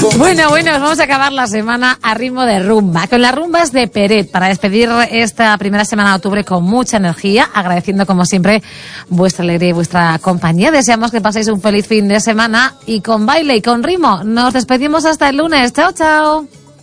Bueno, vamos a acabar la semana a ritmo de rumba, con las rumbas de Peret, para despedir esta primera semana de octubre con mucha energía, agradeciendo como siempre vuestra alegría y vuestra compañía. Deseamos que paséis un feliz fin de semana y con baile y con ritmo. Nos despedimos hasta el lunes. Chao, chao.